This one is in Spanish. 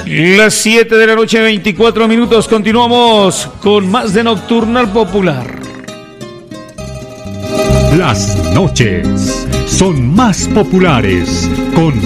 Las 7 de la noche, 24 minutos. Continuamos con más de Nocturnal Popular. Las noches son más populares con